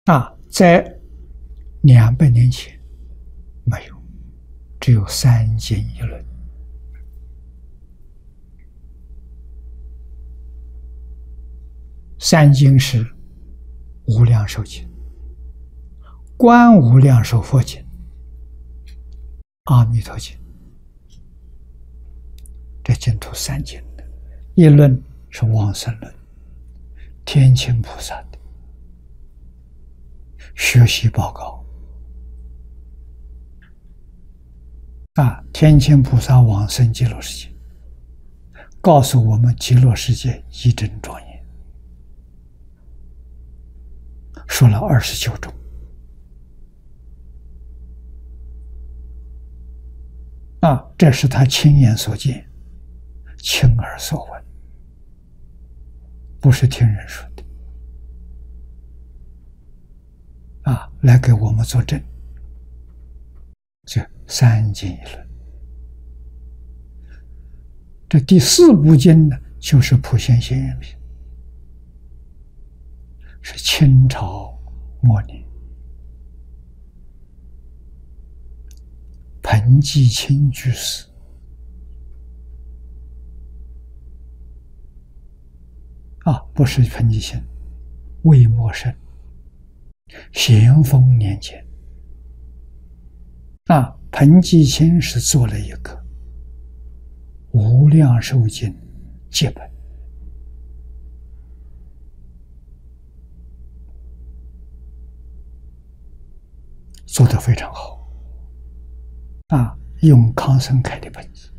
在200年前没有，只有三经一论。三经是无量寿经、观无量寿佛经、阿弥陀经，这净土三经的。一论是往生论，天亲菩萨的学习报告。天亲菩萨往生极乐世界，告诉我们极乐世界一真庄严，说了29种。这是他亲眼所见，亲耳所闻，不是听人说的。来给我们作证。这三经一论，这第4部经呢，就是普贤行愿品，是清朝末年彭继清居士不是彭继清，魏默生咸丰年间彭继清是做了一个无量寿经解本，做得非常好用康生开的本子